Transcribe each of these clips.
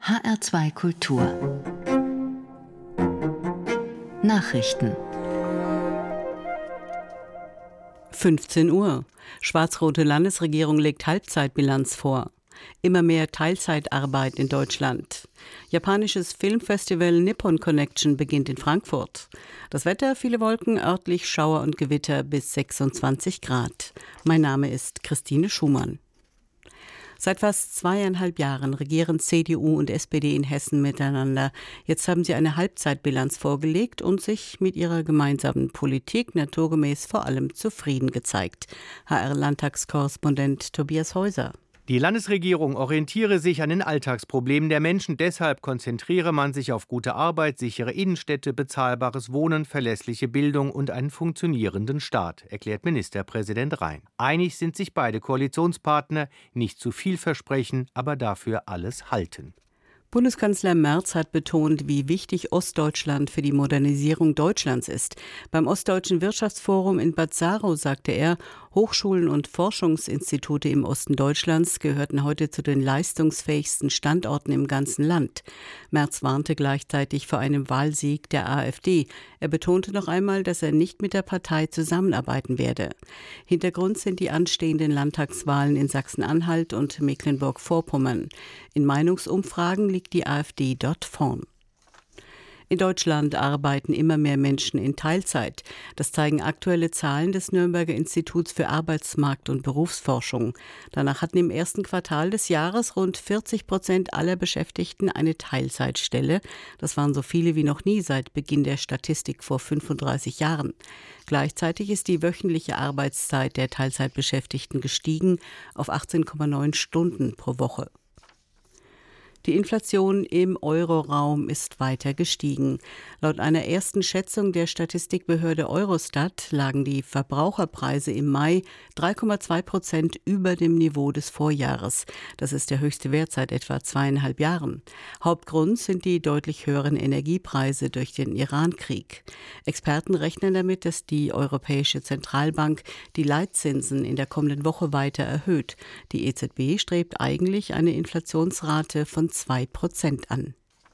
HR2 Kultur Nachrichten 15 Uhr. Schwarz-rote Landesregierung legt Halbzeitbilanz vor. Immer mehr Teilzeitarbeit in Deutschland. Japanisches Filmfestival Nippon Connection beginnt in Frankfurt. Das Wetter, viele Wolken, örtlich Schauer und Gewitter bis 26 Grad. Mein Name ist Christine Schumann. Seit fast 2,5 Jahren regieren CDU und SPD in Hessen miteinander. Jetzt haben sie eine Halbzeitbilanz vorgelegt und sich mit ihrer gemeinsamen Politik naturgemäß vor allem zufrieden gezeigt. HR-Landtagskorrespondent Tobias Häuser. Die Landesregierung orientiere sich an den Alltagsproblemen der Menschen. Deshalb konzentriere man sich auf gute Arbeit, sichere Innenstädte, bezahlbares Wohnen, verlässliche Bildung und einen funktionierenden Staat, erklärt Ministerpräsident Rhein. Einig sind sich beide Koalitionspartner, nicht zu viel versprechen, aber dafür alles halten. Bundeskanzler Merz hat betont, wie wichtig Ostdeutschland für die Modernisierung Deutschlands ist. Beim Ostdeutschen Wirtschaftsforum in Bad Saarow sagte er, Hochschulen und Forschungsinstitute im Osten Deutschlands gehörten heute zu den leistungsfähigsten Standorten im ganzen Land. Merz warnte gleichzeitig vor einem Wahlsieg der AfD. Er betonte noch einmal, dass er nicht mit der Partei zusammenarbeiten werde. Hintergrund sind die anstehenden Landtagswahlen in Sachsen-Anhalt und Mecklenburg-Vorpommern. In Meinungsumfragen liegt die AfD dort vorn. In Deutschland arbeiten immer mehr Menschen in Teilzeit. Das zeigen aktuelle Zahlen des Nürnberger Instituts für Arbeitsmarkt- und Berufsforschung. Danach hatten im ersten Quartal des Jahres rund 40% aller Beschäftigten eine Teilzeitstelle. Das waren so viele wie noch nie seit Beginn der Statistik vor 35 Jahren. Gleichzeitig ist die wöchentliche Arbeitszeit der Teilzeitbeschäftigten gestiegen auf 18,9 Stunden pro Woche. Die Inflation im Euroraum ist weiter gestiegen. Laut einer ersten Schätzung der Statistikbehörde Eurostat lagen die Verbraucherpreise im Mai 3,2% über dem Niveau des Vorjahres. Das ist der höchste Wert seit etwa 2,5 Jahren. Hauptgrund sind die deutlich höheren Energiepreise durch den Iran-Krieg. Experten rechnen damit, dass die Europäische Zentralbank die Leitzinsen in der kommenden Woche weiter erhöht. Die EZB strebt eigentlich eine Inflationsrate von 2% an.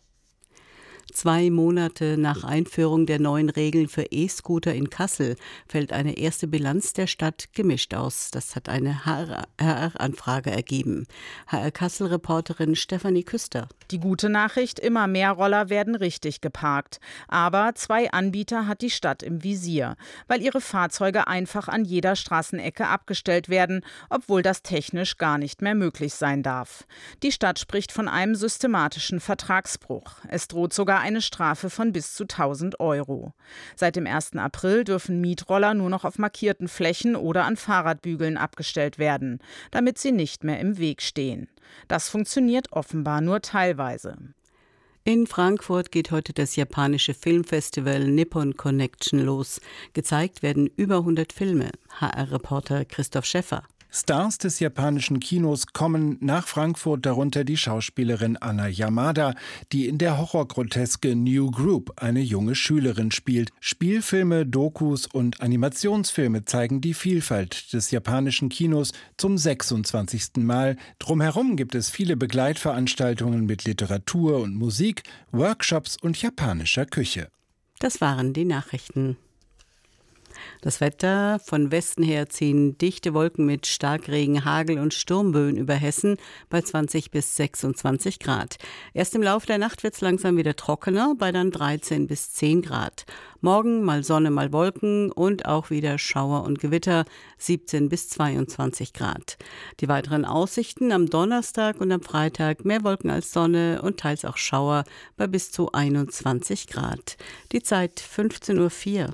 2 Monate nach Einführung der neuen Regeln für E-Scooter in Kassel fällt eine erste Bilanz der Stadt gemischt aus. Das hat eine HR-Anfrage ergeben. HR-Kassel-Reporterin Stefanie Küster. Die gute Nachricht, immer mehr Roller werden richtig geparkt. Aber 2 Anbieter hat die Stadt im Visier, weil ihre Fahrzeuge einfach an jeder Straßenecke abgestellt werden, obwohl das technisch gar nicht mehr möglich sein darf. Die Stadt spricht von einem systematischen Vertragsbruch. Es droht sogar eine Strafe von bis zu 1.000 €. Seit dem 1. April dürfen Mietroller nur noch auf markierten Flächen oder an Fahrradbügeln abgestellt werden, damit sie nicht mehr im Weg stehen. Das funktioniert offenbar nur teilweise. In Frankfurt geht heute das japanische Filmfestival Nippon Connection los. Gezeigt werden über 100 Filme. HR-Reporter Christoph Schäffer. Stars des japanischen Kinos kommen nach Frankfurt, darunter die Schauspielerin Anna Yamada, die in der Horrorgroteske New Group eine junge Schülerin spielt. Spielfilme, Dokus und Animationsfilme zeigen die Vielfalt des japanischen Kinos zum 26. Mal. Drumherum gibt es viele Begleitveranstaltungen mit Literatur und Musik, Workshops und japanischer Küche. Das waren die Nachrichten. Das Wetter: Von Westen her ziehen dichte Wolken mit Starkregen, Hagel und Sturmböen über Hessen bei 20 bis 26 Grad. Erst im Laufe der Nacht wird es langsam wieder trockener, bei dann 13 bis 10 Grad. Morgen mal Sonne, mal Wolken und auch wieder Schauer und Gewitter, 17 bis 22 Grad. Die weiteren Aussichten: am Donnerstag und am Freitag mehr Wolken als Sonne und teils auch Schauer bei bis zu 21 Grad. Die Zeit 15:04 Uhr.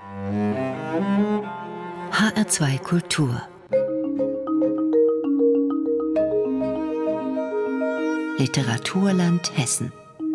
HR2 Kultur Literaturland Hessen.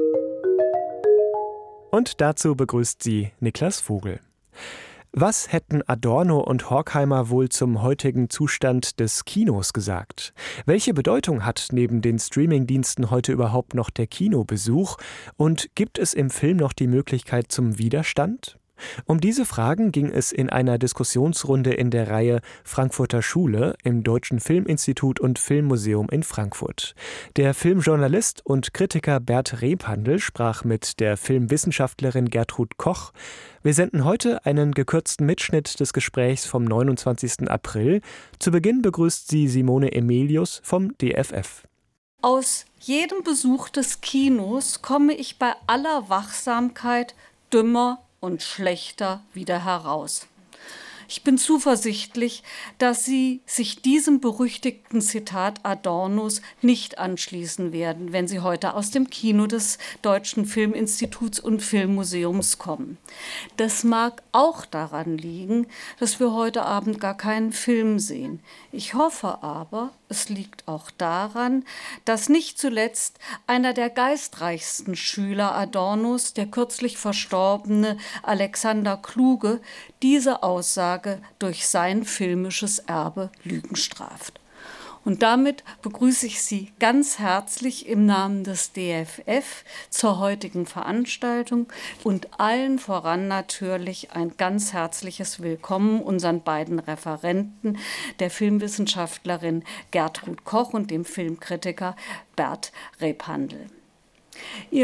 Und dazu begrüßt sie Niklas Vogel. Was hätten Adorno und Horkheimer wohl zum heutigen Zustand des Kinos gesagt? Welche Bedeutung hat neben den Streamingdiensten heute überhaupt noch der Kinobesuch? Und gibt es im Film noch die Möglichkeit zum Widerstand? Um diese Fragen ging es in einer Diskussionsrunde in der Reihe Frankfurter Schule im Deutschen Filminstitut und Filmmuseum in Frankfurt. Der Filmjournalist und Kritiker Bert Rebhandl sprach mit der Filmwissenschaftlerin Gertrud Koch. Wir senden heute einen gekürzten Mitschnitt des Gesprächs vom 29. April. Zu Beginn begrüßt sie Simone Emelius vom DFF. Aus jedem Besuch des Kinos komme ich bei aller Wachsamkeit dümmer und schlechter wieder heraus. Ich bin zuversichtlich, dass Sie sich diesem berüchtigten Zitat Adornos nicht anschließen werden, wenn Sie heute aus dem Kino des Deutschen Filminstituts und Filmmuseums kommen. Das mag auch daran liegen, dass wir heute Abend gar keinen Film sehen. Ich hoffe aber, es liegt auch daran, dass nicht zuletzt einer der geistreichsten Schüler Adornos, der kürzlich verstorbene Alexander Kluge, diese Aussage durch sein filmisches Erbe Lügen straft. Und damit begrüße ich Sie ganz herzlich im Namen des DFF zur heutigen Veranstaltung und allen voran natürlich ein ganz herzliches Willkommen unseren beiden Referenten, der Filmwissenschaftlerin Gertrud Koch und dem Filmkritiker Bert Rebhandl. Ihr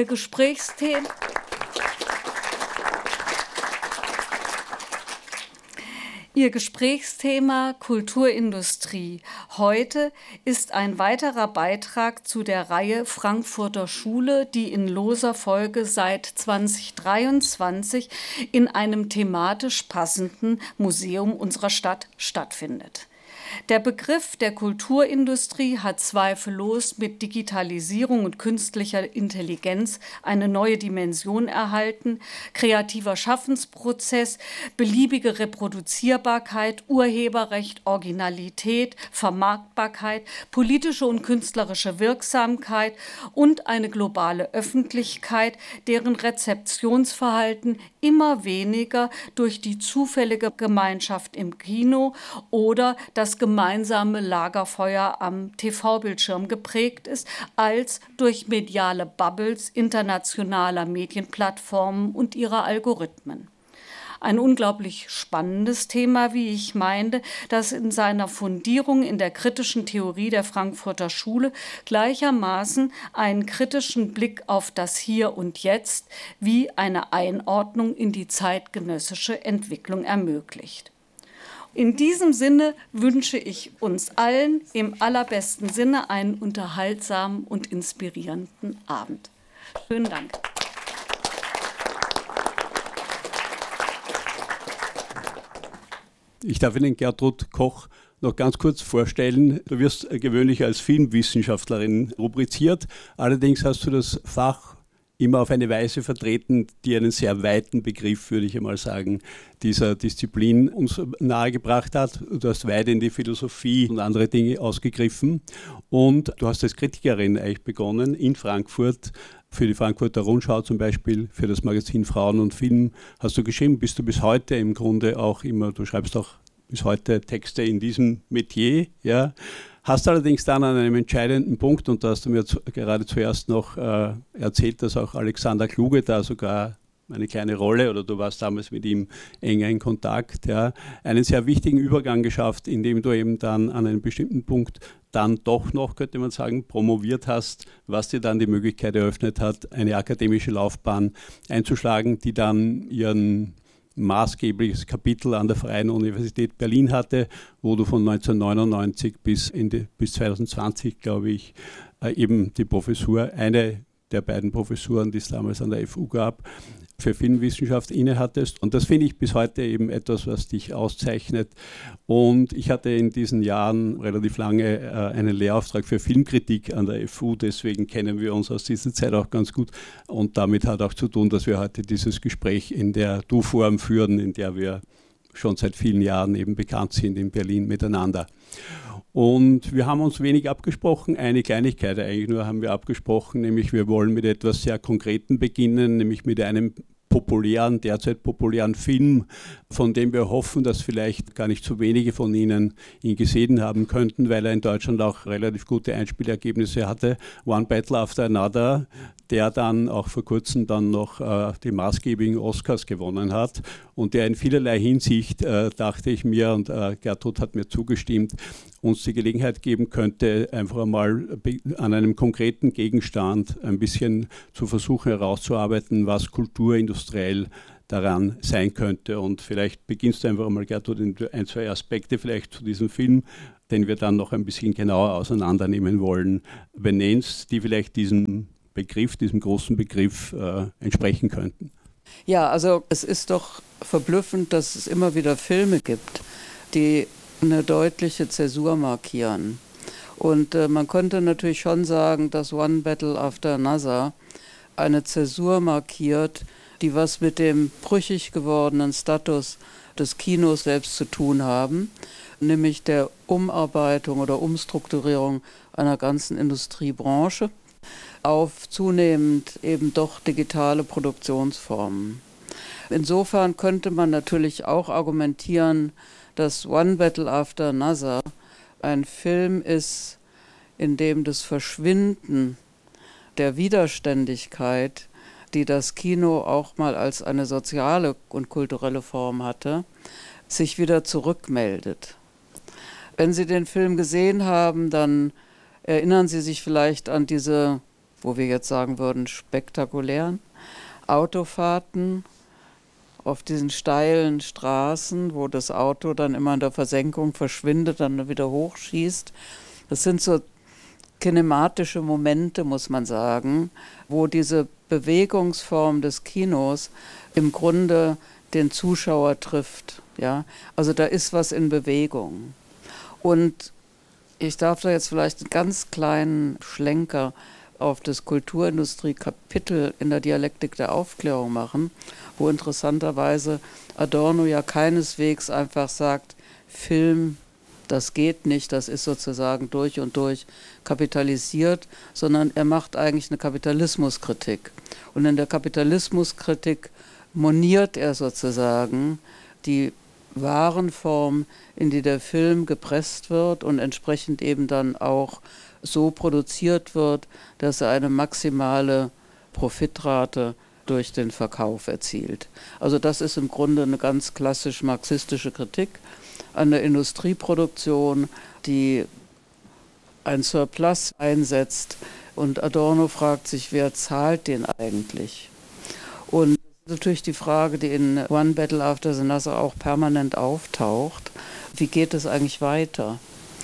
Gesprächsthema Kulturindustrie heute ist ein weiterer Beitrag zu der Reihe Frankfurter Schule, die in loser Folge seit 2023 in einem thematisch passenden Museum unserer Stadt stattfindet. Der Begriff der Kulturindustrie hat zweifellos mit Digitalisierung und künstlicher Intelligenz eine neue Dimension erhalten. Kreativer Schaffensprozess, beliebige Reproduzierbarkeit, Urheberrecht, Originalität, Vermarktbarkeit, politische und künstlerische Wirksamkeit und eine globale Öffentlichkeit, deren Rezeptionsverhalten immer weniger durch die zufällige Gemeinschaft im Kino oder das gemeinsame Lagerfeuer am TV-Bildschirm geprägt ist, als durch mediale Bubbles internationaler Medienplattformen und ihrer Algorithmen. Ein unglaublich spannendes Thema, wie ich meine, das in seiner Fundierung in der kritischen Theorie der Frankfurter Schule gleichermaßen einen kritischen Blick auf das Hier und Jetzt wie eine Einordnung in die zeitgenössische Entwicklung ermöglicht. In diesem Sinne wünsche ich uns allen im allerbesten Sinne einen unterhaltsamen und inspirierenden Abend. Schönen Dank. Ich darf Ihnen Gertrud Koch noch ganz kurz vorstellen. Du wirst gewöhnlich als Filmwissenschaftlerin rubriziert. Allerdings hast du das Fach immer auf eine Weise vertreten, die einen sehr weiten Begriff, würde ich einmal sagen, dieser Disziplin uns nahegebracht hat. Du hast weit in die Philosophie und andere Dinge ausgegriffen. Und du hast als Kritikerin eigentlich begonnen in Frankfurt. Für die Frankfurter Rundschau zum Beispiel, für das Magazin Frauen und Film hast du geschrieben, bist du bis heute im Grunde auch immer, du schreibst auch bis heute Texte in diesem Metier, ja. Hast allerdings dann an einem entscheidenden Punkt, und da hast du mir gerade zuerst noch erzählt, dass auch Alexander Kluge da sogar eine kleine Rolle, oder du warst damals mit ihm enger in Kontakt, ja, einen sehr wichtigen Übergang geschafft, indem du eben dann an einem bestimmten Punkt dann doch noch, könnte man sagen, promoviert hast, was dir dann die Möglichkeit eröffnet hat, eine akademische Laufbahn einzuschlagen, die dann ihren maßgebliches Kapitel an der Freien Universität Berlin hatte, wo du von 1999 bis 2020, glaube ich, eben die Professur, eine der beiden Professuren, die es damals an der FU gab, für Filmwissenschaft innehattest. Und das finde ich bis heute eben etwas, was dich auszeichnet. Und ich hatte in diesen Jahren relativ lange einen Lehrauftrag für Filmkritik an der FU, deswegen kennen wir uns aus dieser Zeit auch ganz gut. Und damit hat auch zu tun, dass wir heute dieses Gespräch in der Du-Form führen, in der wir schon seit vielen Jahren eben bekannt sind in Berlin miteinander. Und wir haben uns wenig abgesprochen, eine Kleinigkeit eigentlich nur haben wir abgesprochen, nämlich wir wollen mit etwas sehr Konkretem beginnen, nämlich mit einem derzeit populären Film, von dem wir hoffen, dass vielleicht gar nicht so wenige von Ihnen ihn gesehen haben könnten, weil er in Deutschland auch relativ gute Einspielergebnisse hatte. One Battle After Another, der dann auch vor kurzem dann noch die maßgebigen Oscars gewonnen hat. und der in vielerlei Hinsicht, dachte ich mir, und Gertrud hat mir zugestimmt, uns die Gelegenheit geben könnte, einfach einmal an einem konkreten Gegenstand ein bisschen zu versuchen herauszuarbeiten, was kulturindustriell daran sein könnte. Und vielleicht beginnst du einfach einmal, Gertrud, in ein, zwei Aspekte vielleicht zu diesem Film, den wir dann noch ein bisschen genauer auseinandernehmen wollen, benennst, die vielleicht diesem großen Begriff entsprechen könnten. Ja, also es ist doch verblüffend, dass es immer wieder Filme gibt, die eine deutliche Zäsur markieren. Und man könnte natürlich schon sagen, dass One Battle After Another eine Zäsur markiert, die was mit dem brüchig gewordenen Status des Kinos selbst zu tun haben, nämlich der Umarbeitung oder Umstrukturierung einer ganzen Industriebranche auf zunehmend eben doch digitale Produktionsformen. Insofern könnte man natürlich auch argumentieren, dass One Battle After Another ein Film ist, in dem das Verschwinden der Widerständigkeit, die das Kino auch mal als eine soziale und kulturelle Form hatte, sich wieder zurückmeldet. Wenn Sie den Film gesehen haben, dann erinnern Sie sich vielleicht an diese, wo wir jetzt sagen würden, spektakulären Autofahrten auf diesen steilen Straßen, wo das Auto dann immer in der Versenkung verschwindet, dann wieder hochschießt. Das sind so kinematische Momente, muss man sagen, wo diese Bewegungsform des Kinos im Grunde den Zuschauer trifft. Ja? Also da ist was in Bewegung. Und ich darf da jetzt vielleicht einen ganz kleinen Schlenker auf das Kulturindustrie-Kapitel in der Dialektik der Aufklärung machen, wo interessanterweise Adorno ja keineswegs einfach sagt, Film, das geht nicht, das ist sozusagen durch und durch kapitalisiert, sondern er macht eigentlich eine Kapitalismuskritik. Und in der Kapitalismuskritik moniert er sozusagen die Warenform, in die der Film gepresst wird und entsprechend eben dann auch so produziert wird, dass er eine maximale Profitrate durch den Verkauf erzielt. Also das ist im Grunde eine ganz klassisch marxistische Kritik an der Industrieproduktion, die ein Surplus einsetzt. Und Adorno fragt sich, wer zahlt den eigentlich? Und das ist natürlich die Frage, die in One Battle After Another auch permanent auftaucht. Wie geht es eigentlich weiter?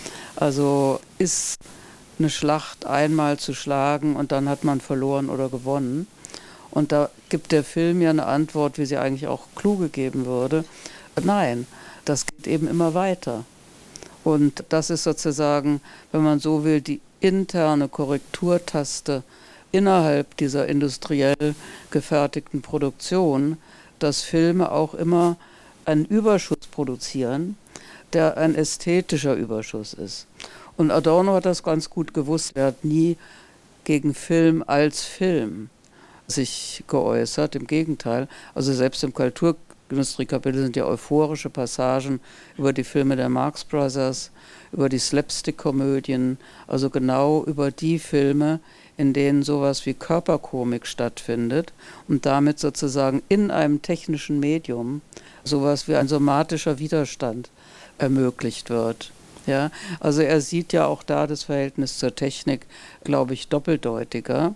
Also ist eine Schlacht einmal zu schlagen und dann hat man verloren oder gewonnen? Und da gibt der Film ja eine Antwort, wie sie eigentlich auch Kluge geben würde. Nein, das geht eben immer weiter. Und das ist sozusagen, wenn man so will, die interne Korrekturtaste innerhalb dieser industriell gefertigten Produktion, dass Filme auch immer einen Überschuss produzieren, der ein ästhetischer Überschuss ist. Und Adorno hat das ganz gut gewusst. Er hat nie gegen Film als Film sich geäußert, im Gegenteil. Also selbst im Kulturindustriekapitel sind ja euphorische Passagen über die Filme der Marx Brothers, über die Slapstick-Komödien, also genau über die Filme, in denen sowas wie Körperkomik stattfindet und damit sozusagen in einem technischen Medium sowas wie ein somatischer Widerstand ermöglicht wird. Ja, also er sieht ja auch da das Verhältnis zur Technik, glaube ich, doppeldeutiger.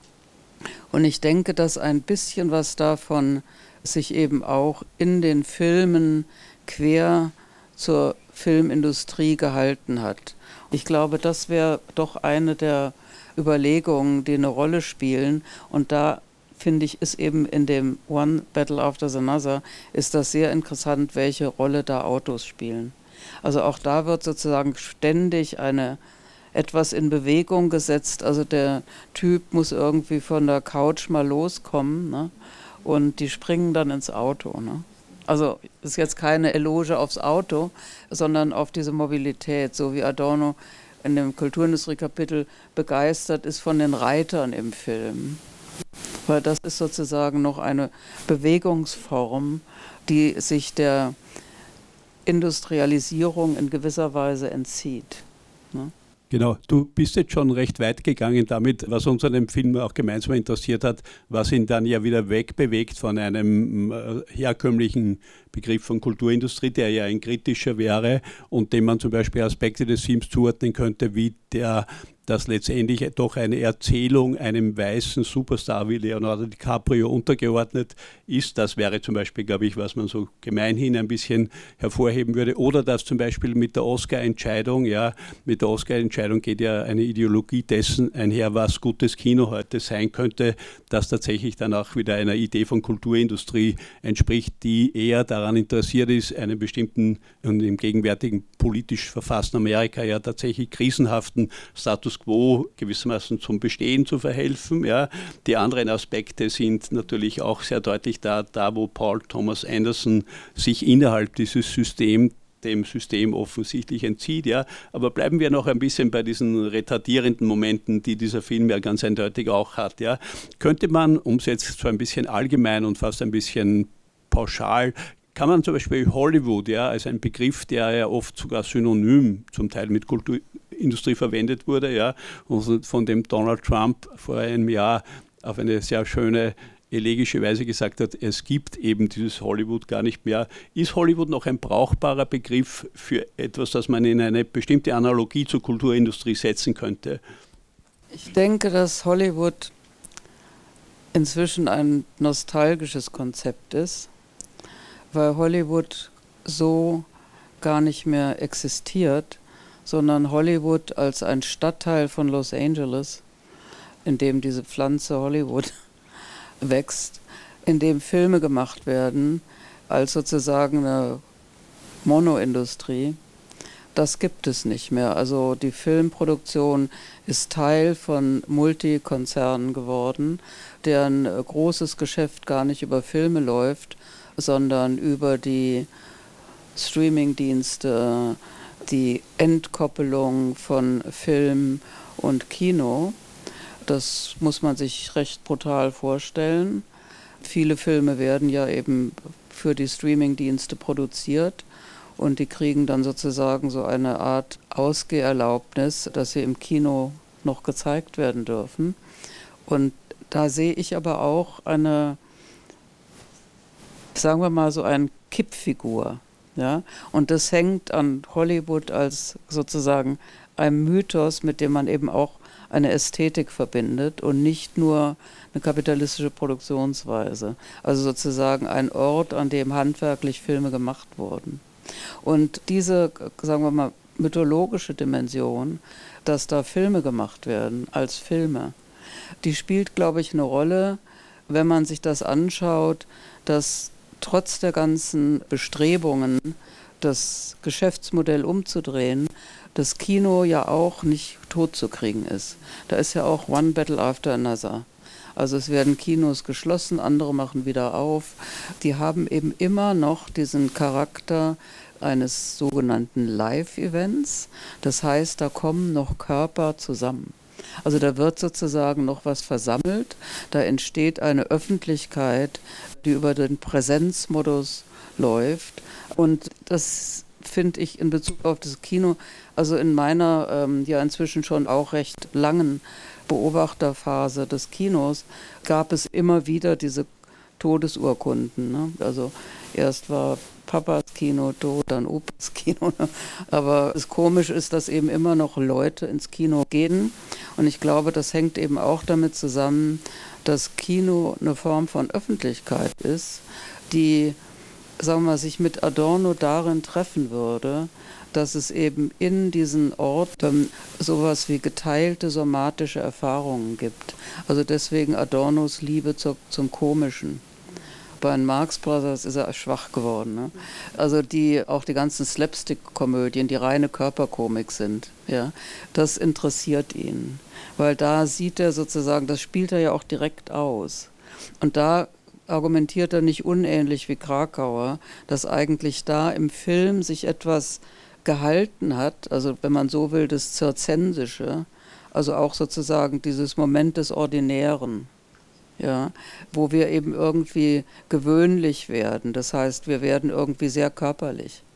Und ich denke, dass ein bisschen was davon sich eben auch in den Filmen quer zur Filmindustrie gehalten hat. Ich glaube, das wäre doch eine der Überlegungen, die eine Rolle spielen. Und da, finde ich, ist eben in dem One Battle After Another, ist das sehr interessant, welche Rolle da Autos spielen. Also auch da wird sozusagen ständig etwas in Bewegung gesetzt. Also der Typ muss irgendwie von der Couch mal loskommen, ne? Und die springen dann ins Auto. Ne? Also das ist jetzt keine Eloge aufs Auto, sondern auf diese Mobilität, so wie Adorno in dem Kulturindustriekapitel begeistert ist von den Reitern im Film. Weil das ist sozusagen noch eine Bewegungsform, die sich der Industrialisierung in gewisser Weise entzieht. Ne? Genau, du bist jetzt schon recht weit gegangen damit, was uns an dem Film auch gemeinsam interessiert hat, was ihn dann ja wieder wegbewegt von einem herkömmlichen Begriff von Kulturindustrie, der ja ein kritischer wäre und dem man zum Beispiel Aspekte des Films zuordnen könnte, wie dass letztendlich doch eine Erzählung einem weißen Superstar wie Leonardo DiCaprio untergeordnet ist. Das wäre zum Beispiel, glaube ich, was man so gemeinhin ein bisschen hervorheben würde. Oder dass zum Beispiel mit der Oscar-Entscheidung, mit der Oscar-Entscheidung geht ja eine Ideologie dessen einher, was gutes Kino heute sein könnte, das tatsächlich dann auch wieder einer Idee von Kulturindustrie entspricht, die eher daran interessiert ist, einen bestimmten und im gegenwärtigen politisch verfassten Amerika ja tatsächlich krisenhaften Status quo gewissermaßen zum Bestehen zu verhelfen. Ja. Die anderen Aspekte sind natürlich auch sehr deutlich da wo Paul Thomas Anderson sich innerhalb dieses dem System offensichtlich entzieht. Ja. Aber bleiben wir noch ein bisschen bei diesen retardierenden Momenten, die dieser Film ja ganz eindeutig auch hat. Ja. Könnte man, um es jetzt so ein bisschen allgemein und fast ein bisschen pauschal, kann man zum Beispiel Hollywood, als ein Begriff, der ja oft sogar synonym zum Teil mit Kulturindustrie verwendet wurde, und von dem Donald Trump vor einem Jahr auf eine sehr schöne, elegische Weise gesagt hat, es gibt eben dieses Hollywood gar nicht mehr. Ist Hollywood noch ein brauchbarer Begriff für etwas, das man in eine bestimmte Analogie zur Kulturindustrie setzen könnte? Ich denke, dass Hollywood inzwischen ein nostalgisches Konzept ist, weil Hollywood so gar nicht mehr existiert, sondern Hollywood als ein Stadtteil von Los Angeles, in dem diese Pflanze Hollywood wächst, in dem Filme gemacht werden, als sozusagen eine Monoindustrie. Das gibt es nicht mehr. Also die Filmproduktion ist Teil von Multikonzernen geworden, deren großes Geschäft gar nicht über Filme läuft, sondern über die Streamingdienste, die Entkoppelung von Film und Kino. Das muss man sich recht brutal vorstellen. Viele Filme werden ja eben für die Streamingdienste produziert und die kriegen dann sozusagen so eine Art Ausgeherlaubnis, dass sie im Kino noch gezeigt werden dürfen. Und da sehe ich aber auch eine, sagen wir mal, so eine Kippfigur. Ja? Und das hängt an Hollywood als sozusagen einem Mythos, mit dem man eben auch eine Ästhetik verbindet und nicht nur eine kapitalistische Produktionsweise. Also sozusagen ein Ort, an dem handwerklich Filme gemacht wurden. Und diese, sagen wir mal, mythologische Dimension, dass da Filme gemacht werden als Filme, die spielt, glaube ich, eine Rolle, wenn man sich das anschaut, dass trotz der ganzen Bestrebungen, das Geschäftsmodell umzudrehen, das Kino ja auch nicht totzukriegen ist. Da ist ja auch One Battle After Another. Also es werden Kinos geschlossen, andere machen wieder auf. Die haben eben immer noch diesen Charakter eines sogenannten Live-Events. Das heißt, da kommen noch Körper zusammen. Also da wird sozusagen noch was versammelt, da entsteht eine Öffentlichkeit, die über den Präsenzmodus läuft. Und das finde ich in Bezug auf das Kino, also in meiner ja inzwischen schon auch recht langen Beobachterphase des Kinos, gab es immer wieder diese Todesurkunden. Ne? Also erst war Papas Kino tot, dann Opas Kino. Ne? Aber das Komische ist, dass eben immer noch Leute ins Kino gehen. Und ich glaube, das hängt eben auch damit zusammen, dass Kino eine Form von Öffentlichkeit ist, die, sagen wir mal, sich mit Adorno darin treffen würde, dass es eben in diesen Orten sowas wie geteilte somatische Erfahrungen gibt. Also deswegen Adornos Liebe zum Komischen. Bei den Marx Brothers ist er schwach geworden. Ne? Also auch die ganzen Slapstick-Komödien, die reine Körperkomik sind, ja, das interessiert ihn. Weil da sieht er sozusagen, das spielt er ja auch direkt aus. Und da argumentiert er nicht unähnlich wie Krakauer, dass eigentlich da im Film sich etwas gehalten hat, also wenn man so will, das Zirzensische, also auch sozusagen dieses Moment des Ordinären, ja, wo wir eben irgendwie gewöhnlich werden. Das heißt, wir werden irgendwie sehr körperlich.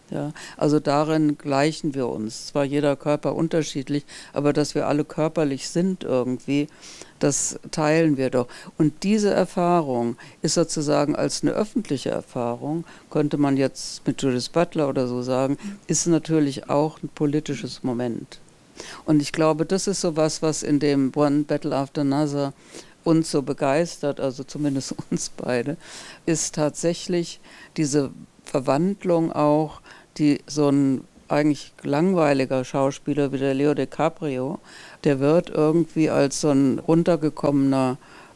Ja, also darin gleichen wir uns. Zwar jeder Körper unterschiedlich, aber dass wir alle körperlich sind irgendwie, das teilen wir doch. Und diese Erfahrung ist sozusagen als eine öffentliche Erfahrung, könnte man jetzt mit Judith Butler oder so sagen, ist natürlich auch ein politisches Moment. Und ich glaube, das ist so was in dem One Battle After Another uns so begeistert, also zumindest uns beide, ist tatsächlich diese Verwandlung auch, die so ein eigentlich langweiliger Schauspieler wie der Leo DiCaprio, der wird irgendwie als so ein runtergekommener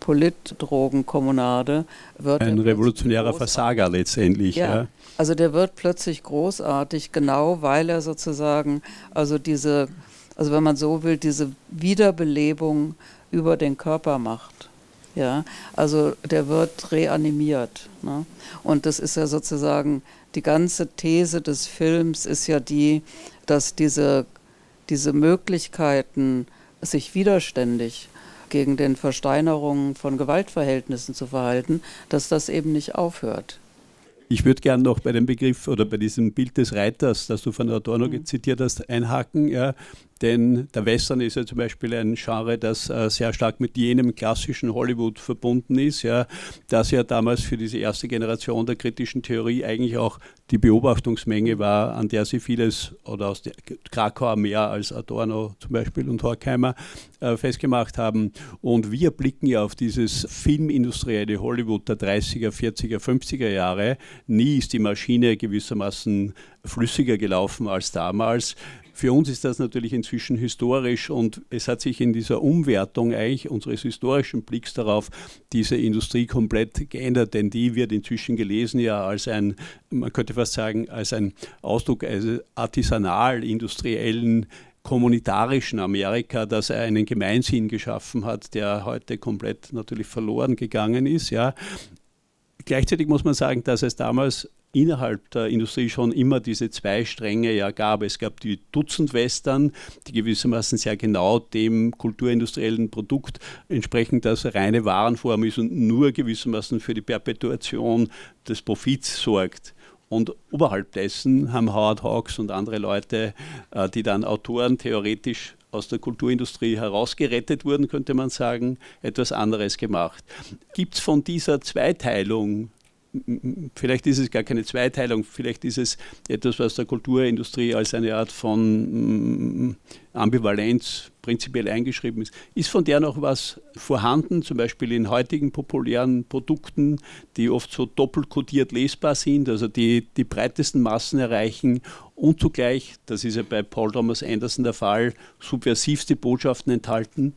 Politdrogenkommunade. Ein revolutionärer Versager letztendlich. Ja. Also der wird plötzlich großartig, genau weil er sozusagen, also wenn man so will, diese Wiederbelebung über den Körper macht. Ja, also der wird reanimiert. Ne? Und das ist ja sozusagen, die ganze These des Films ist ja die, dass diese Möglichkeiten, sich widerständig gegen den Versteinerungen von Gewaltverhältnissen zu verhalten, dass das eben nicht aufhört. Ich würde gerne noch bei dem Begriff oder bei diesem Bild des Reiters, das du von Adorno zitiert hast, einhaken. Ja. Denn der Western ist ja zum Beispiel ein Genre, das sehr stark mit jenem klassischen Hollywood verbunden ist, ja, das ja damals für diese erste Generation der kritischen Theorie eigentlich auch die Beobachtungsmenge war, an der sie vieles, oder aus der Krakauer mehr als Adorno zum Beispiel und Horkheimer festgemacht haben. Und wir blicken ja auf dieses filmindustrielle Hollywood der 30er, 40er, 50er Jahre. Nie ist die Maschine gewissermaßen flüssiger gelaufen als damals. Für uns ist das natürlich inzwischen historisch und es hat sich in dieser Umwertung eigentlich unseres historischen Blicks darauf diese Industrie komplett geändert, denn die wird inzwischen gelesen ja als ein, man könnte fast sagen, als ein Ausdruck eines artisanal-industriellen kommunitarischen Amerika, das einen Gemeinsinn geschaffen hat, der heute komplett natürlich verloren gegangen ist. Ja. Gleichzeitig muss man sagen, dass es damals innerhalb der Industrie schon immer diese zwei Stränge ja gab. Es gab die Dutzend-Western, die gewissermaßen sehr genau dem kulturindustriellen Produkt entsprechen, das reine Warenform ist und nur gewissermaßen für die Perpetuation des Profits sorgt. Und oberhalb dessen haben Howard Hawks und andere Leute, die dann Autoren theoretisch aus der Kulturindustrie herausgerettet wurden, könnte man sagen, etwas anderes gemacht. Gibt es von dieser Zweiteilung, vielleicht ist es gar keine Zweiteilung, vielleicht ist es etwas, was der Kulturindustrie als eine Art von Ambivalenz prinzipiell eingeschrieben ist. Ist von der noch was vorhanden, zum Beispiel in heutigen populären Produkten, die oft so doppelt kodiert lesbar sind, also die breitesten Massen erreichen und zugleich, das ist ja bei Paul Thomas Anderson der Fall, subversivste Botschaften enthalten?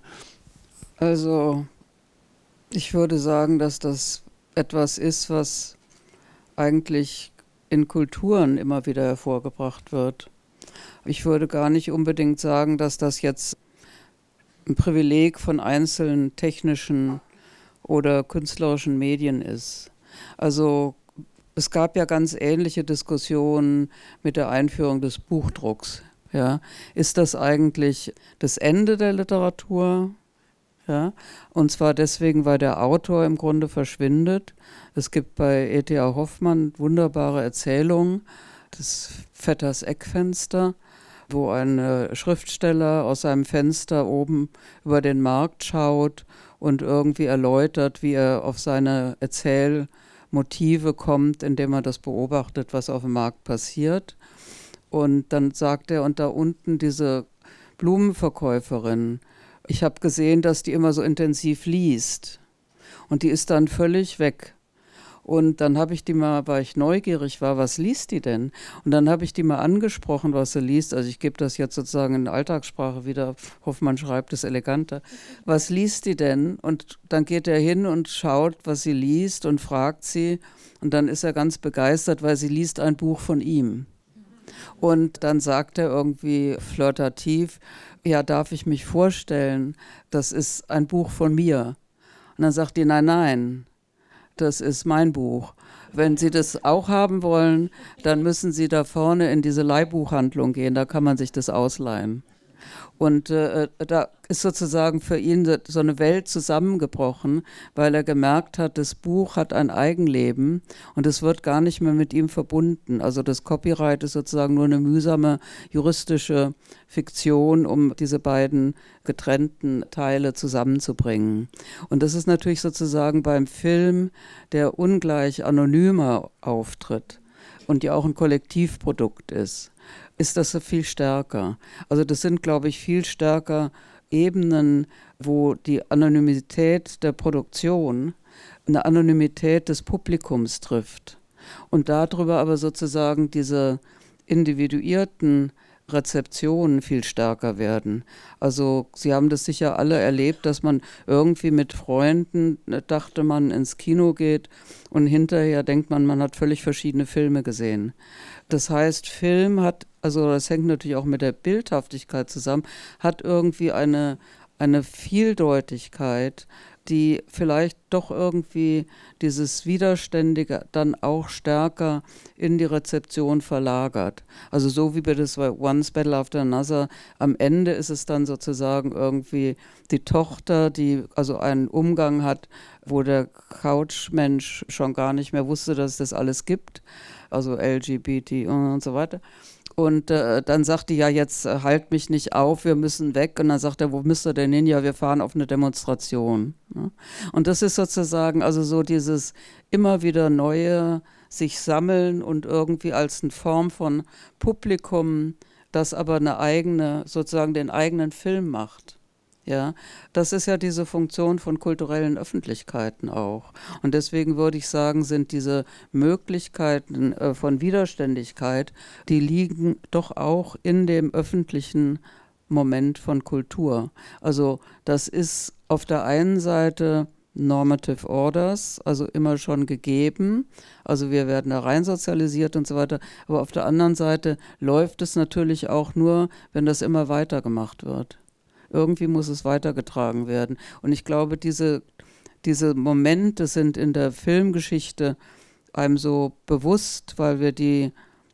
Also ich würde sagen, dass das etwas ist, was eigentlich in Kulturen immer wieder hervorgebracht wird. Ich würde gar nicht unbedingt sagen, dass das jetzt ein Privileg von einzelnen technischen oder künstlerischen Medien ist. Also es gab ja ganz ähnliche Diskussionen mit der Einführung des Buchdrucks. Ja. Ist das eigentlich das Ende der Literatur? Ja, und zwar deswegen, weil der Autor im Grunde verschwindet. Es gibt bei E.T.A. Hoffmann wunderbare Erzählungen, des Vetters Eckfenster, wo ein Schriftsteller aus seinem Fenster oben über den Markt schaut und irgendwie erläutert, wie er auf seine Erzählmotive kommt, indem er das beobachtet, was auf dem Markt passiert. Und dann sagt er, und da unten diese Blumenverkäuferin, ich habe gesehen, dass die immer so intensiv liest und die ist dann völlig weg. Und dann habe ich die mal, weil ich neugierig war, was liest die denn? Und dann habe ich die mal angesprochen, was sie liest. Also ich gebe das jetzt sozusagen in Alltagssprache wieder. Hoffmann schreibt es eleganter. Was liest die denn? Und dann geht er hin und schaut, was sie liest und fragt sie. Und dann ist er ganz begeistert, weil sie liest ein Buch von ihm. Und dann sagt er irgendwie flirtativ, ja, darf ich mich vorstellen, das ist ein Buch von mir. Und dann sagt die, nein, das ist mein Buch. Wenn Sie das auch haben wollen, dann müssen Sie da vorne in diese Leihbuchhandlung gehen, da kann man sich das ausleihen. Und da ist sozusagen für ihn so eine Welt zusammengebrochen, weil er gemerkt hat, das Buch hat ein Eigenleben und es wird gar nicht mehr mit ihm verbunden. Also das Copyright ist sozusagen nur eine mühsame juristische Fiktion, um diese beiden getrennten Teile zusammenzubringen. Und das ist natürlich sozusagen beim Film, der ungleich anonymer auftritt und ja auch ein Kollektivprodukt ist das viel stärker. Also das sind, glaube ich, viel stärker Ebenen, wo die Anonymität der Produktion eine Anonymität des Publikums trifft. Und darüber aber sozusagen diese individuierten Rezeptionen viel stärker werden. Also Sie haben das sicher alle erlebt, dass man irgendwie mit Freunden, dachte man, ins Kino geht und hinterher denkt man, man hat völlig verschiedene Filme gesehen. Das heißt, Film hat, also das hängt natürlich auch mit der Bildhaftigkeit zusammen, hat irgendwie eine Vieldeutigkeit, die vielleicht doch irgendwie dieses Widerständige dann auch stärker in die Rezeption verlagert. Also so wie bei das One's Battle After Another, am Ende ist es dann sozusagen irgendwie die Tochter, die also einen Umgang hat, wo der Couchmensch schon gar nicht mehr wusste, dass es das alles gibt, also LGBT und so weiter. Und dann sagt die, ja, jetzt halt mich nicht auf, wir müssen weg. Und dann sagt er, wo müsst ihr denn hin? Ja, wir fahren auf eine Demonstration. Ja. Und das ist sozusagen also so dieses immer wieder neue sich sammeln und irgendwie als eine Form von Publikum, das aber eine eigene, sozusagen den eigenen Film macht. Ja, das ist ja diese Funktion von kulturellen Öffentlichkeiten auch. Und deswegen würde ich sagen, sind diese Möglichkeiten von Widerständigkeit, die liegen doch auch in dem öffentlichen Moment von Kultur. Also das ist auf der einen Seite Normative Orders, also immer schon gegeben. Also wir werden da rein sozialisiert und so weiter. Aber auf der anderen Seite läuft es natürlich auch nur, wenn das immer weiter gemacht wird. Irgendwie muss es weitergetragen werden. Und ich glaube, diese Momente sind in der Filmgeschichte einem so bewusst, weil wir die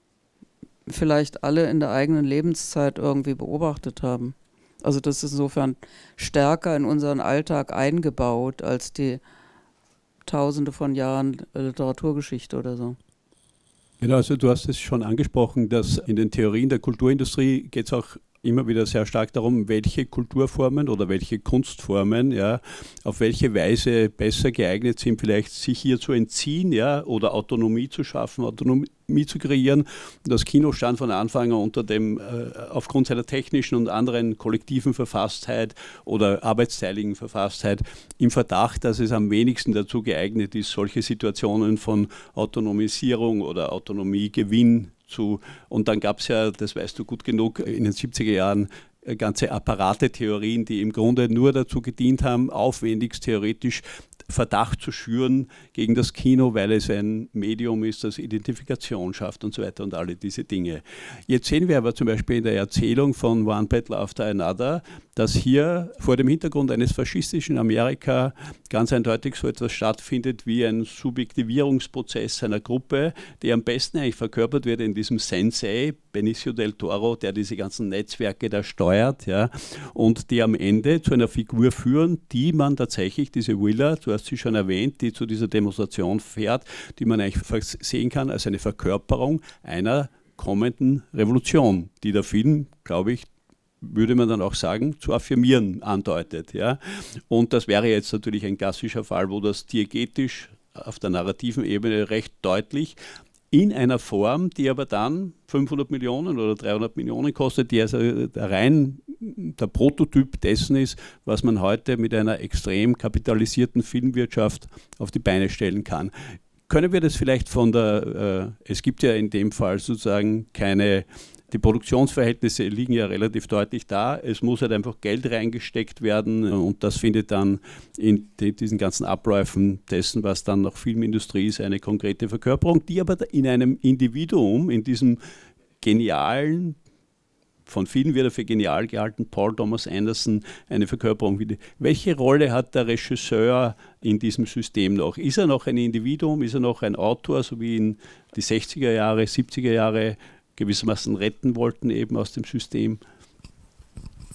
vielleicht alle in der eigenen Lebenszeit irgendwie beobachtet haben. Also das ist insofern stärker in unseren Alltag eingebaut als die Tausende von Jahren Literaturgeschichte oder so. Genau, also du hast es schon angesprochen, dass in den Theorien der Kulturindustrie geht es auch immer wieder sehr stark darum, welche Kulturformen oder welche Kunstformen auf welche Weise besser geeignet sind, vielleicht sich hier zu entziehen oder Autonomie zu schaffen, Autonomie zu kreieren. Und das Kino stand von Anfang an unter dem, aufgrund seiner technischen und anderen kollektiven Verfasstheit oder arbeitsteiligen Verfasstheit im Verdacht, dass es am wenigsten dazu geeignet ist, solche Situationen von Autonomisierung oder Autonomiegewinn und dann gab es ja, das weißt du gut genug, in den 70er Jahren ganze Apparate-Theorien, die im Grunde nur dazu gedient haben, aufwendigst theoretisch Verdacht zu schüren gegen das Kino, weil es ein Medium ist, das Identifikation schafft und so weiter und alle diese Dinge. Jetzt sehen wir aber zum Beispiel in der Erzählung von One Battle After Another, dass hier vor dem Hintergrund eines faschistischen Amerika ganz eindeutig so etwas stattfindet wie ein Subjektivierungsprozess einer Gruppe, die am besten eigentlich verkörpert wird in diesem Sensei, Benicio del Toro, der diese ganzen Netzwerke da steuert, und die am Ende zu einer Figur führen, die man tatsächlich, diese Willa, du hast sie schon erwähnt, die zu dieser Demonstration fährt, die man eigentlich sehen kann als eine Verkörperung einer kommenden Revolution, die der Film, glaube ich, würde man dann auch sagen, zu affirmieren andeutet. Und das wäre jetzt natürlich ein klassischer Fall, wo das diegetisch auf der narrativen Ebene recht deutlich in einer Form, die aber dann 500 Millionen oder 300 Millionen kostet, die also rein der Prototyp dessen ist, was man heute mit einer extrem kapitalisierten Filmwirtschaft auf die Beine stellen kann. Können wir das vielleicht es gibt ja in dem Fall sozusagen die Produktionsverhältnisse liegen ja relativ deutlich da. Es muss halt einfach Geld reingesteckt werden und das findet dann in diesen ganzen Abläufen dessen, was dann noch Filmindustrie ist, eine konkrete Verkörperung, die aber in einem Individuum, in diesem genialen, von vielen wird er für genial gehalten, Paul Thomas Anderson, eine Verkörperung. Welche Rolle hat der Regisseur in diesem System noch? Ist er noch ein Individuum? Ist er noch ein Autor, so wie in die 60er Jahre, 70er Jahre gewissermaßen retten wollten eben aus dem System?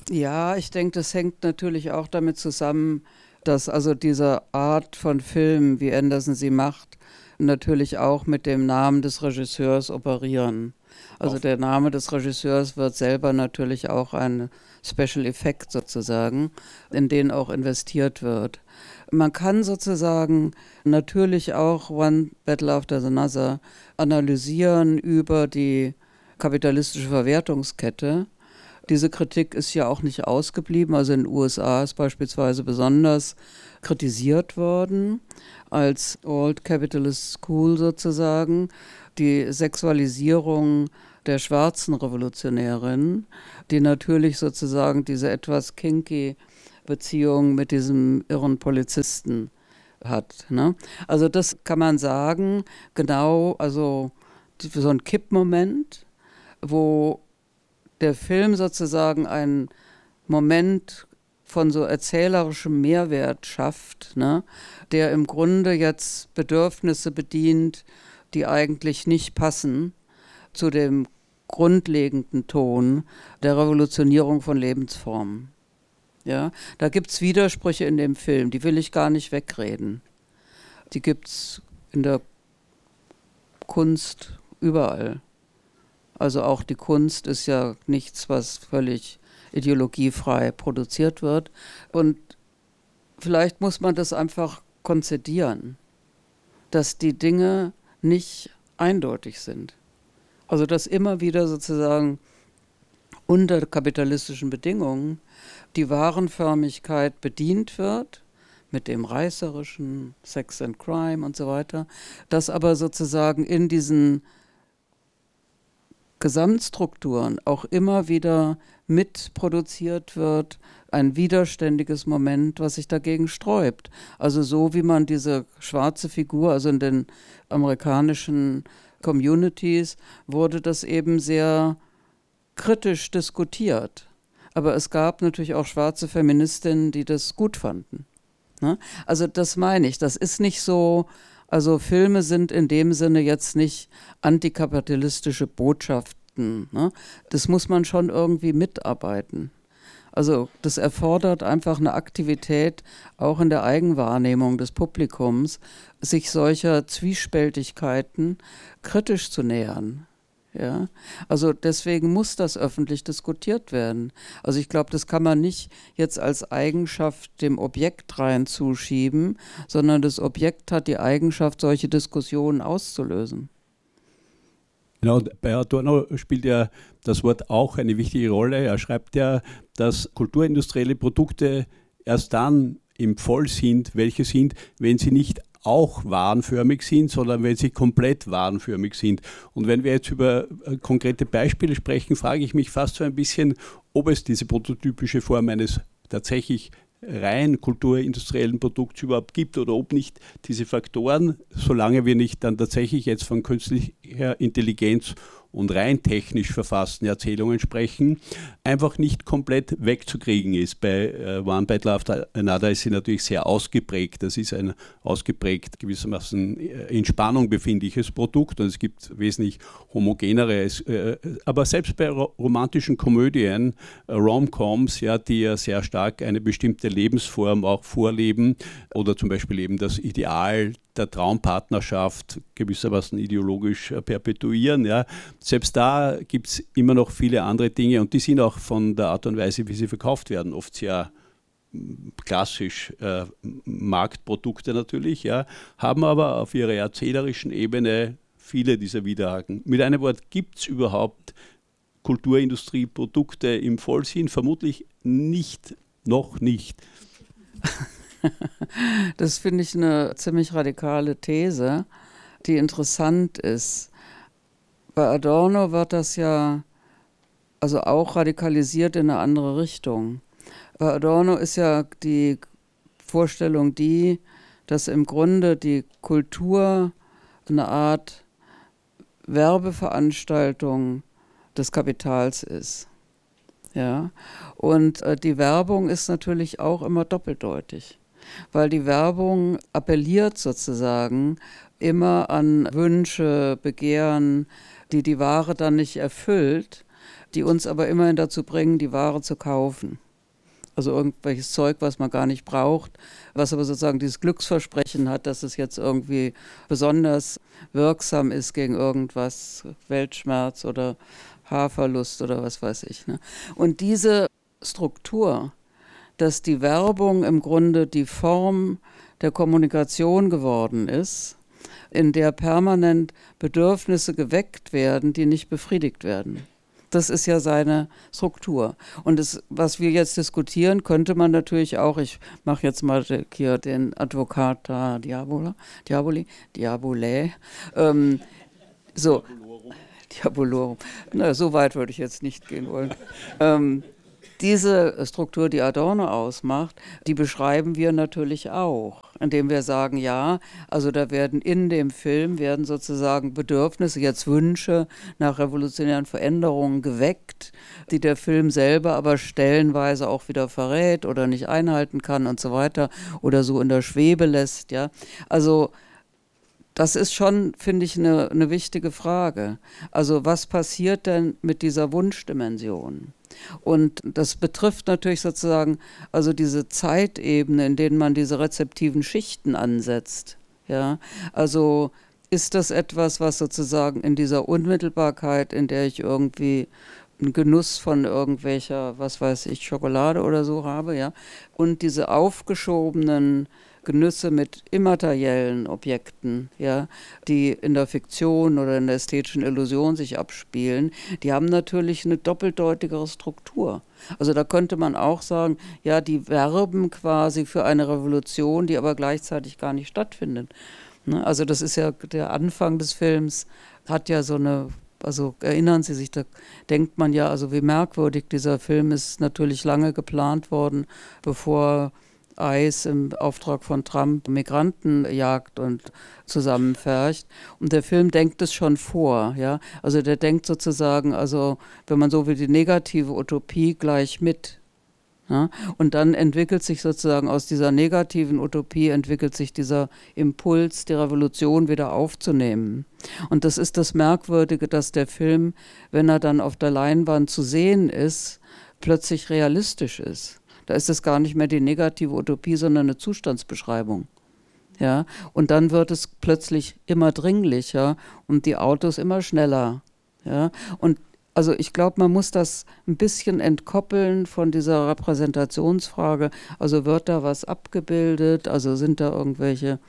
Ja, ich denke, das hängt natürlich auch damit zusammen, dass also diese Art von Film, wie Anderson sie macht, natürlich auch mit dem Namen des Regisseurs operieren. Also der Name des Regisseurs wird selber natürlich auch ein Special Effekt sozusagen, in den auch investiert wird. Man kann sozusagen natürlich auch One Battle After Another analysieren über die kapitalistische Verwertungskette. Diese Kritik ist ja auch nicht ausgeblieben. Also in den USA ist beispielsweise besonders kritisiert worden als Old Capitalist School sozusagen. Die Sexualisierung der schwarzen Revolutionärin, die natürlich sozusagen diese etwas kinky Beziehung mit diesem irren Polizisten hat. Ne? Also das kann man sagen, genau, also so ein Kippmoment, wo der Film sozusagen einen Moment von so erzählerischem Mehrwert schafft, ne, der im Grunde jetzt Bedürfnisse bedient, die eigentlich nicht passen zu dem grundlegenden Ton der Revolutionierung von Lebensformen. Ja, da gibt es Widersprüche in dem Film, die will ich gar nicht wegreden. Die gibt es in der Kunst überall. Also auch die Kunst ist ja nichts, was völlig ideologiefrei produziert wird. Und vielleicht muss man das einfach konzidieren, dass die Dinge nicht eindeutig sind. Also dass immer wieder sozusagen unter kapitalistischen Bedingungen die Warenförmigkeit bedient wird, mit dem Reißerischen, Sex and Crime und so weiter, dass aber sozusagen in diesen Gesamtstrukturen auch immer wieder mitproduziert wird, ein widerständiges Moment, was sich dagegen sträubt. Also so wie man diese schwarze Figur, also in den amerikanischen Communities wurde das eben sehr kritisch diskutiert. Aber es gab natürlich auch schwarze Feministinnen, die das gut fanden. Ne? Also das meine ich, das ist nicht so. Also Filme sind in dem Sinne jetzt nicht antikapitalistische Botschaften. Ne? Das muss man schon irgendwie mitarbeiten. Also das erfordert einfach eine Aktivität, auch in der Eigenwahrnehmung des Publikums, sich solcher Zwiespältigkeiten kritisch zu nähern. Ja? Also deswegen muss das öffentlich diskutiert werden. Also ich glaube, das kann man nicht jetzt als Eigenschaft dem Objekt reinzuschieben, sondern das Objekt hat die Eigenschaft, solche Diskussionen auszulösen. Genau, bei Adorno spielt ja das Wort auch eine wichtige Rolle. Er schreibt ja, dass kulturindustrielle Produkte erst dann im Voll sind, welche sind, wenn sie nicht auch warenförmig sind, sondern wenn sie komplett warenförmig sind. Und wenn wir jetzt über konkrete Beispiele sprechen, frage ich mich fast so ein bisschen, ob es diese prototypische Form eines tatsächlich rein kulturindustriellen Produkts überhaupt gibt oder ob nicht diese Faktoren, solange wir nicht dann tatsächlich jetzt von künstlicher Intelligenz und rein technisch verfassten Erzählungen sprechen, einfach nicht komplett wegzukriegen ist. Bei One Battle After Another ist sie natürlich sehr ausgeprägt. Das ist ein ausgeprägt gewissermaßen in Spannung befindliches Produkt und es gibt wesentlich homogenere. Aber selbst bei romantischen Komödien, Rom-Coms, ja, die ja sehr stark eine bestimmte Lebensform auch vorleben oder zum Beispiel eben das Ideal der Traumpartnerschaft gewissermaßen ideologisch perpetuieren. Ja. Selbst da gibt es immer noch viele andere Dinge und die sind auch von der Art und Weise, wie sie verkauft werden, oft sehr klassisch Marktprodukte natürlich, ja, haben aber auf ihrer erzählerischen Ebene viele dieser Widerhaken. Mit einem Wort, gibt es überhaupt Kulturindustrieprodukte im Vollsinn? Vermutlich nicht, noch nicht. Das finde ich eine ziemlich radikale These, die interessant ist. Bei Adorno wird das ja also auch radikalisiert in eine andere Richtung. Bei Adorno ist ja die Vorstellung die, dass im Grunde die Kultur eine Art Werbeveranstaltung des Kapitals ist. Ja? Und die Werbung ist natürlich auch immer doppeldeutig. Weil die Werbung appelliert sozusagen immer an Wünsche, Begehren, die Ware dann nicht erfüllt, die uns aber immerhin dazu bringen, die Ware zu kaufen. Also irgendwelches Zeug, was man gar nicht braucht, was aber sozusagen dieses Glücksversprechen hat, dass es jetzt irgendwie besonders wirksam ist gegen irgendwas, Weltschmerz oder Haarverlust oder was weiß ich. Ne? Und diese Struktur, dass die Werbung im Grunde die Form der Kommunikation geworden ist, in der permanent Bedürfnisse geweckt werden, die nicht befriedigt werden. Das ist ja seine Struktur. Und das, was wir jetzt diskutieren, könnte man natürlich auch, ich mache jetzt mal hier den Advocata Diaboli, Diabolorum. Na, so weit würde ich jetzt nicht gehen wollen. Diese Struktur, die Adorno ausmacht, die beschreiben wir natürlich auch, indem wir sagen, ja, also da werden in dem Film sozusagen Bedürfnisse, jetzt Wünsche nach revolutionären Veränderungen geweckt, die der Film selber aber stellenweise auch wieder verrät oder nicht einhalten kann und so weiter oder so in der Schwebe lässt, ja. Also das ist schon, finde ich, eine wichtige Frage. Also was passiert denn mit dieser Wunschdimension? Und das betrifft natürlich sozusagen also diese Zeitebene, in denen man diese rezeptiven Schichten ansetzt. Ja? Also ist das etwas, was sozusagen in dieser Unmittelbarkeit, in der ich irgendwie einen Genuss von irgendwelcher, was weiß ich, Schokolade oder so habe, ja, und diese aufgeschobenen Genüsse mit immateriellen Objekten, ja, die in der Fiktion oder in der ästhetischen Illusion sich abspielen, die haben natürlich eine doppeldeutigere Struktur. Also da könnte man auch sagen, ja, die werben quasi für eine Revolution, die aber gleichzeitig gar nicht stattfindet. Ne? Also das ist ja der Anfang des Films, hat ja so eine, also erinnern Sie sich, da denkt man ja, also wie merkwürdig dieser Film ist natürlich lange geplant worden, bevor ICE im Auftrag von Trump Migranten jagt und zusammenpfercht. Und der Film denkt es schon vor. Ja? Also der denkt sozusagen, also wenn man so will, die negative Utopie gleich mit. Ja? Und dann entwickelt sich sozusagen aus dieser negativen Utopie, entwickelt sich dieser Impuls, die Revolution wieder aufzunehmen. Und das ist das Merkwürdige, dass der Film, wenn er dann auf der Leinwand zu sehen ist, plötzlich realistisch ist. Da ist es gar nicht mehr die negative Utopie, sondern eine Zustandsbeschreibung. Ja? Und dann wird es plötzlich immer dringlicher und die Autos immer schneller. Ja? Und also ich glaube, man muss das ein bisschen entkoppeln von dieser Repräsentationsfrage. Also wird da was abgebildet? Also sind da irgendwelche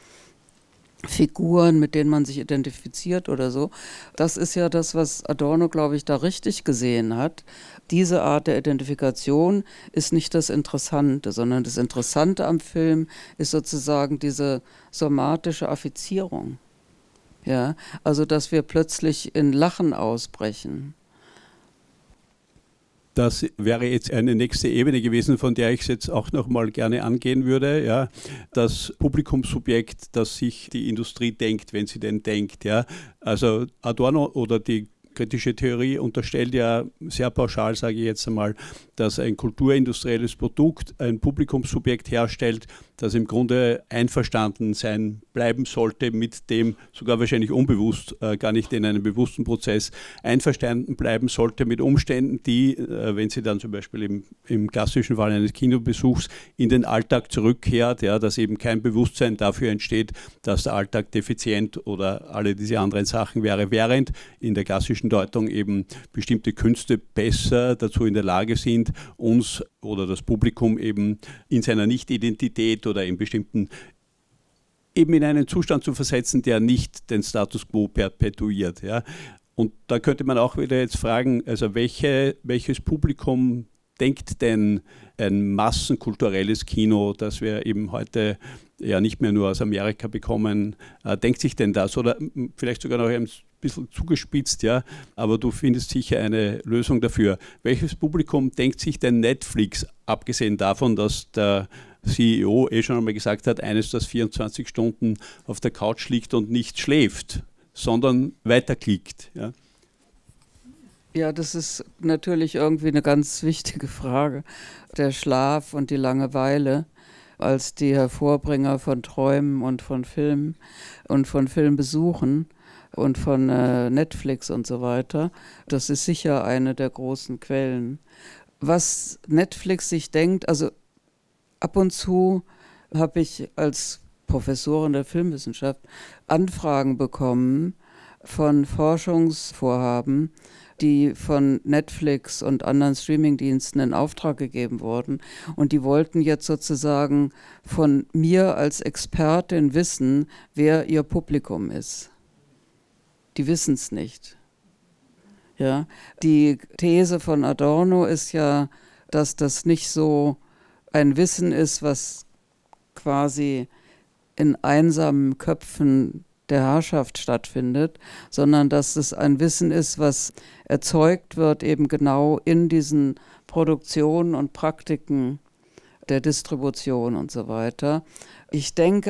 Figuren, mit denen man sich identifiziert oder so. Das ist ja das, was Adorno, glaube ich, da richtig gesehen hat. Diese Art der Identifikation ist nicht das Interessante, sondern das Interessante am Film ist sozusagen diese somatische Affizierung. Ja? Also, dass wir plötzlich in Lachen ausbrechen. Das wäre jetzt eine nächste Ebene gewesen, von der ich es jetzt auch noch mal gerne angehen würde. Ja. Das Publikumssubjekt, das sich die Industrie denkt, wenn sie denn denkt. Ja. Also Adorno oder die kritische Theorie unterstellt ja sehr pauschal, sage ich jetzt einmal, dass ein kulturindustrielles Produkt ein Publikumssubjekt herstellt, das im Grunde einverstanden sein bleiben sollte mit dem, sogar wahrscheinlich unbewusst, gar nicht in einem bewussten Prozess, einverstanden bleiben sollte mit Umständen, die, wenn sie dann zum Beispiel im klassischen Fall eines Kinobesuchs in den Alltag zurückkehrt, ja, dass eben kein Bewusstsein dafür entsteht, dass der Alltag defizient oder alle diese anderen Sachen wäre, während in der klassischen Deutung eben bestimmte Künste besser dazu in der Lage sind, uns oder das Publikum eben in seiner Nicht-Identität oder in bestimmten, eben in einen Zustand zu versetzen, der nicht den Status quo perpetuiert. Ja. Und da könnte man auch wieder jetzt fragen, also welches Publikum denkt denn ein massenkulturelles Kino, das wir eben heute ja nicht mehr nur aus Amerika bekommen, denkt sich denn das? Oder vielleicht sogar noch ein bisschen zugespitzt, ja, aber du findest sicher eine Lösung dafür. Welches Publikum denkt sich denn Netflix, abgesehen davon, dass der CEO schon einmal gesagt hat, eines, das 24 Stunden auf der Couch liegt und nicht schläft, sondern weiterklickt, ja? Ja, das ist natürlich irgendwie eine ganz wichtige Frage. Der Schlaf und die Langeweile als die Hervorbringer von Träumen und von Filmen und von Filmbesuchen und von Netflix und so weiter. Das ist sicher eine der großen Quellen. Was Netflix sich denkt, also ab und zu habe ich als Professorin der Filmwissenschaft Anfragen bekommen von Forschungsvorhaben, die von Netflix und anderen Streamingdiensten in Auftrag gegeben wurden. Und die wollten jetzt sozusagen von mir als Expertin wissen, wer ihr Publikum ist. Die wissen es nicht. Ja? Die These von Adorno ist ja, dass das nicht so ein Wissen ist, was quasi in einsamen Köpfen der Herrschaft stattfindet, sondern dass es ein Wissen ist, was erzeugt wird eben genau in diesen Produktionen und Praktiken der Distribution und so weiter. Ich denke